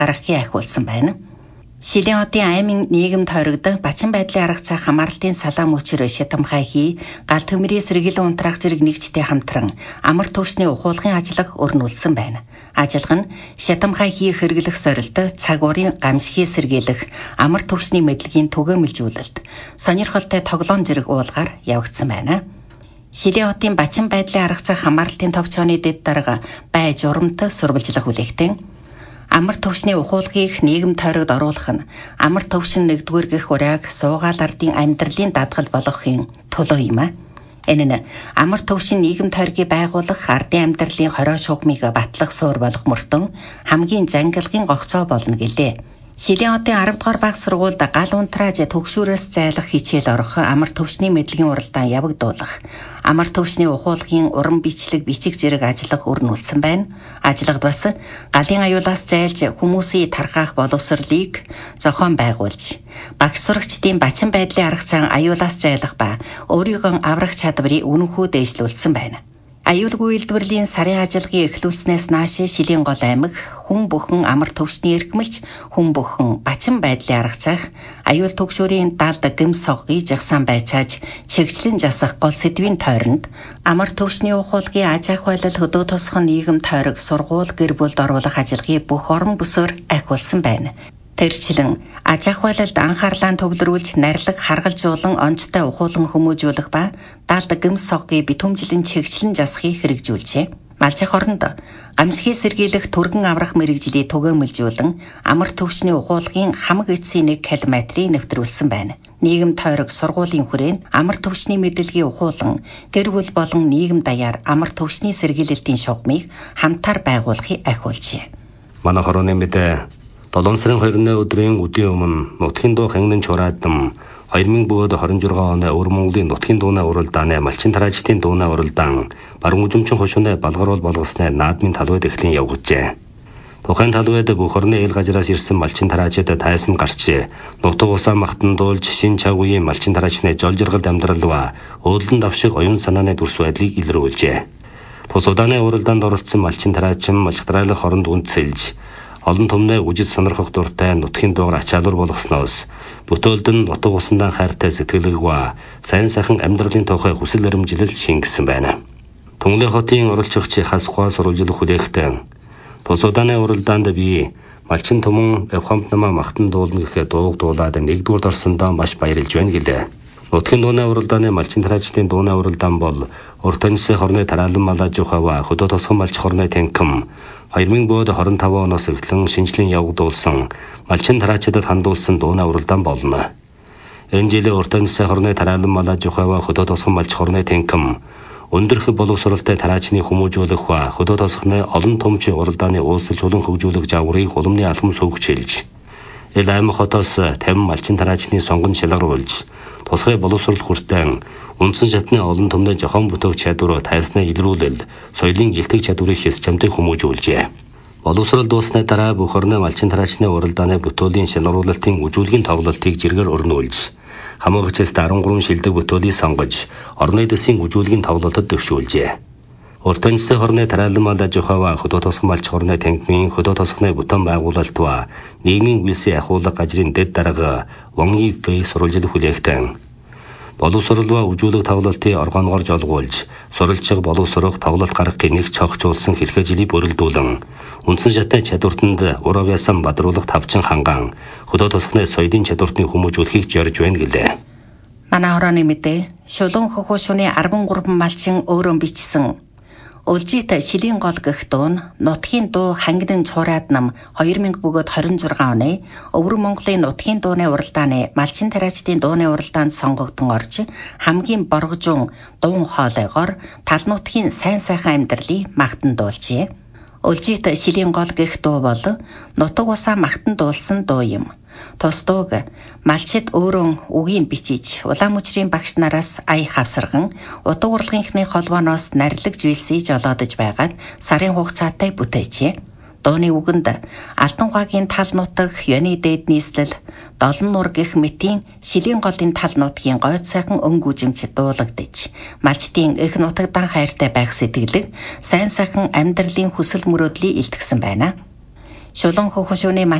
гаргахыг ахиулсан байна. Шилийн хотын аймын нийгэм тойрогд бачин байдлын арга цаа хамаарлын салаам өчр шатамхай хий гал төмрийн сэргийлэн унтраах зэрэг нэгжтэй хамтран амар төвшний ухуулгын ажиллага өрнүүлсэн байна. Ажиллага нь шатамхай хий хэрэглэх сорилт, цаг уурын гамшигыг сэргийлэх, амар төвшний мэдлэгийн түгээмэлжүүлэлт, сонирхолтой тоглоом зэрэг уулгаар явагдсан байна. Шилийн хотын бачин байдлын арга цаа хамаарлын товчооны дэд дарга бай журамт сурвалжлах үлээгтэн амар төвшний ухуулгыг нийгэм тойрогт оруулах нь амар төвшин нэгдүгээр гэх ураг суугаал ардын амьдралын дадгал болгохын төлөө юм а. Энэ нь амар төвшин нийгэм тойргийг байгуулах ардын амьдралын хорой шугмыг батлах суур болох мөртөн хамгийн зангилгын гогцоо болно гэлээ. Шилийн хотын 10 дугаар баг сургуульд гал унтрааж төгшүүрээс зайлах хичээл орох амар төвшний мэдлэгийн уралдаан явагдуулах, амар төвшний ухуулгын уран бичлэг бичиг зэрэг ажиллах өрнүүлсэн байна. Ажиллагад бас галын аюулаас зайлж хүмүүсийн тархаах боловсролыг зохион байгуулж, багш сурагчдын бачин байдлын арга цаан аюулаас зайлах ба өөрийгөө аврах чадварыг үнэнхүү дээшлүүлсэн байна. Аюулгүй үйлдвэрлэлийн сарын ажиллагаа эхлүүлснээс нааш Шилийн гол аймаг хүн бүхэн амар төвшний эрхмэлж, хүн бүхэн бачин байдлын арга цаах, аюул төгшөөрийн далд гэм соггий жагсаан байцааж чигчлэн жасах гол сэдвийн тойронд амар төвшний ухуулгын аж ахуй хөдөө тосгон нийгэм тойрог сургууль гэр бүлд оруулах ажиллагааг бүх орон бүсээр ахиулсан байна. Тэрчлэн аж ахуйлалд анхаарлаа төвлөрүүлж нарилга харгалзуулан онцтой ухуулан хүмүүжүүлэх ба далд гэм соггий битүүмжлэн чигчлэн засахыг хэрэгжүүлжээ. Малчих оронд гамшигыг сэргийлэх түргэн аврах мэрэгжлийг түгээмэлжүүлэн амар төвшний ухуулгын хамаг эцсийн 1 километрийг нэвтрүүлсэн байна. Нийгэм тойрог сургуулийн хүрээнд амар төвшний мэдлэгийг ухуулан гэр бүл болон нийгэм даяар амар төвшний сэргийлэлтийн шугамыг хамтаар байгуулахыг ахиулжээ. Манай хорооны мэдээ 7 сарын 2-ны өдрийн үдийн өмнө Нутгийн дуу хангин чураадам 2026 оны Өвөр Монголын Нутгийн дууны уралдааны малчин тараачдын дууны уралдаан баруун үзэмчин хошууны балгаруул болгосны наадмын талбайд эхлэн явгажээ. Тухайн талбайд бүх орны ил газраас ирсэн малчин тараачид тайсан гарч нутаг усаа махтандуулж шин цаг үеийн малчин тараачны жол жаргалд амьдрал ба өөдлөн давшиг оюун санааны дүрс байдлыг илрүүлжээ. Тус удааны уралдаанд оролцсон малчин тараачин малчтраалах оронд үнцэлж олон түмнээ үжид сонирхох дуртай нутгийн дуугаар ачаалуур болгосноос бүтээлд нь нутаг усандаа хайртай сэтгэлгүй와 сайн сайхан амьдралын тухай хүсэл эрмжилэл шингэсэн байна. Түнглээ хотын оролцогч хасгуа сурвалжлах хүлээхтэн тус удааны уралдаанд би малчин түмэн эвхамт намаа махтан дуулна гэхэд дууг дуулаад 1-р орсондоо маш баярлж байна гэлээ. Нутгийн дууны уралдааны малчин тараачдын дууны уралдаан бол урт онцгой хорны тараалан малаж ухава хөдөө тосгон малч хорны танким 2025 оноос эхлэн шинжилэн явагдуулсан малчин тараачдад хандуулсан дууны уралдаан болно. Энэ жилийн урт онцгой хорны тараалан малаж ухава хөдөө тосгон малч хорны танким өндөрх боловсролтой тараачны хүмүүжүүлэх ба хөдөө тосгоны олон томч уралдааны уулсалж улан хөгжүүлэх жаврыг улмны алхам суугчилж ил аймаг хотоос 50 малчин тараачны сонгон шалгаруулж тусгай боловсрол хүртэн үндсэн шатны олон түмний жохон бүтээх чадвар тайснаа илрүүлэл соёлын элтэг чадварыг хэс чамтай хүмүүжүүлжээ. Боловсрол дуусны дараа бүх орны малчин тараачны уралдааны бүтээлийн шалгаруулалтын үжүүлгийн тоглолтыг жиргээр өрнүүлж хамаагчаас 13 шилдэг бүтээлийг сонгож орны дэсийн үжүүлгийн тоглолтод дэвшүүлжээ. Урт онцгой хорны тараалан малаж ухава хөдөө тосгон малч хорны танкимын хөдөө тосгоны бүтэн байгуулалт ба нийгмийн үйлсийн ахуулга газрын дэд дарга Ван Йифэй сурвалжлах хүлээхтэн боловсрол ба үжүүлэг тоглолтын оргонгоор жолгуулж суралцах боловсрох тоглолт гаргахыг нэг цогцолсон хэлхээжлийг бүрэлдүүлэн үндсэн шатны чадвартанд урав ясан бадруулах тавчин ханган хөдөө тосгоны соёлын чадвартыг хүмүүжүүлэхийг зорж байна гэлээ. Манай хорооны мэдээ шулуун хөхөшүүний 13 малчин өөрөө бичсэн Өлжит Шилийн гол гэх дуун Нутгийн дуу хангин чураад нам 2026 оны Өвөр Монголын Нутгийн дууны уралдааны малчин тараачдын дууны уралдаанд сонгогдсон орж хамгийн боргожун дуун хоолойгоор тал нутгийн сайн сайхан амьдралыг магтан дуулжээ. Өлжит Шилийн гол гэх дуу бол нутаг усаа магтан дуулсан дуу юм. Тус дууг малчид өөрөө үгийг бичиж улаан мөчрийн багш нараас ая хавсарган утга урлагийнхны холбооноос нарилж үйлсийг жолоодож байгаад сарын хугацаатай бүтээжээ. Дууны үгэнд Алтан ухаагийн тал нутаг ёны дээд нийслэл долон нур гэх мэтийн Шилийн голын тал нутгийн гойд сайхан өнгүжимч дуулагдаж малчдын их нутагдан хайртай байх сэтгэлэг сайн сайхан амьдралын хүсэл мөрөөдлийг илтгэсэн байна. Шулуун хөхөшөөний